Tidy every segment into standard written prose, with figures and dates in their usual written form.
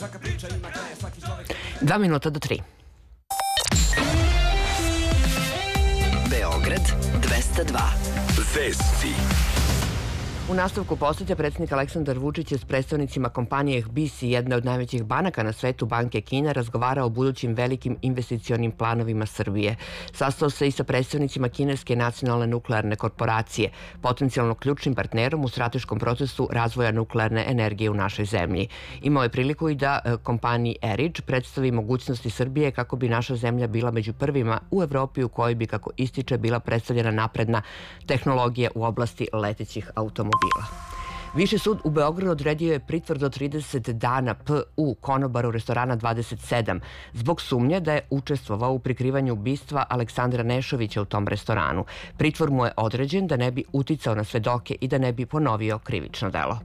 2 minuta do 3. Beograd 202. Vesti. U nastavku posete predsjednik Aleksandar Vučić je s predstavnicima kompanije HBIS, jedne od najvećih banaka na svetu, banke Kine, razgovarao o budućim velikim investicionim planovima Srbije. Sastao se i sa predstavnicima Kineske nacionalne nuklearne korporacije, potencijalno ključnim partnerom u strateškom procesu razvoja nuklearne energije u našoj zemlji. Imao je priliku i da kompaniji Erič predstavi mogućnosti Srbije kako bi naša zemlja bila među prvima u Evropi u kojoj bi, kako ističe, bila predstavljena napredna tehnologija u oblasti letećih automobila. Viši sud u Beogradu odredio je pritvor do 30 dana P.U. konobaru restorana 27 zbog sumnje da je učestvovao u prikrivanju ubistva Aleksandra Nešovića u tom restoranu. Pritvor mu je određen da ne bi uticao na svedoke i da ne bi ponovio krivično delo.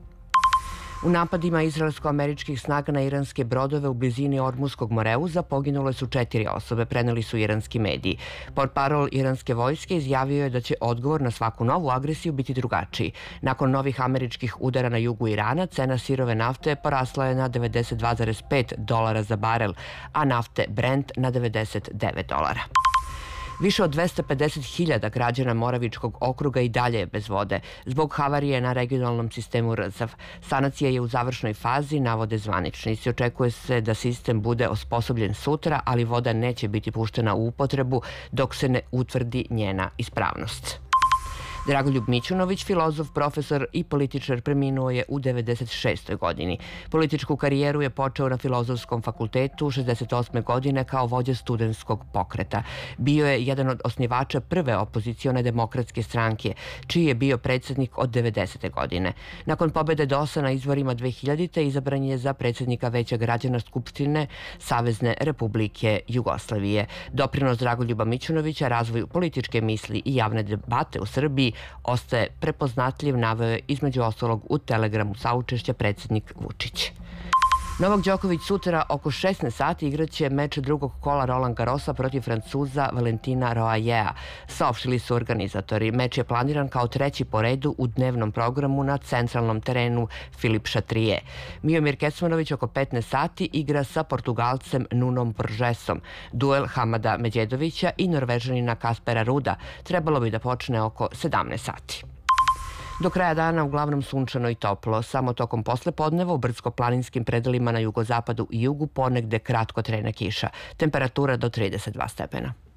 U napadima izraelsko-američkih snaga na iranske brodove u blizini Ormuskog moreuza poginule su 4 osobe, preneli su iranski mediji. Portparol iranske vojske izjavio je da će odgovor na svaku novu agresiju biti drugačiji. Nakon novih američkih udara na jugu Irana, cena sirove nafte porasla je na $92,5 za barel, a nafte Brent na $99. Više od 250.000 građana Moravičkog okruga i dalje je bez vode zbog havarije na regionalnom sistemu RZAV. Sanacija je u završnoj fazi, navode zvaničnici. Očekuje se da sistem bude osposobljen sutra, ali voda neće biti puštena u upotrebu dok se ne utvrdi njena ispravnost. Dragoljub Mićunović, filozof, profesor i političar, preminuo je u 96. godini. Političku karijeru je počeo na Filozofskom fakultetu 68. godine kao vođa studentskog pokreta. Bio je jedan od osnivača prve opozicione demokratske stranke, čiji je bio predsjednik od 90. godine. Nakon pobede DOS-a na izborima 2000. izabran je za predsjednika Veća građana Skupštine Savezne Republike Jugoslavije. Doprinos Dragoljuba Mićunovića razvoju političke misli i javne debate u Srbiji ostaje prepoznatljiv, naveo je između ostalog u telegramu saučešća predsjednik Vučić. Novak Đoković sutra oko 16 sati igraće meč drugog kola Roland Garrosa protiv Francuza Valentina Roajea, saopštili su organizatori. Meč je planiran kao 3. po redu u dnevnom programu na centralnom terenu Filip Šatrije. Miomir Kecmanović oko 15 sati igra sa Portugalcem Nunom Borgesom. Duel Hamada Međedovića i Norvežanina Kaspera Ruda trebalo bi da počne oko 17 sati. Do kraja dana uglavnom sunčano i toplo, samo tokom poslepodneva u brdsko-planinskim predelima na jugozapadu i jugu ponegde kratko trene kiša. Temperatura do 32 stepena.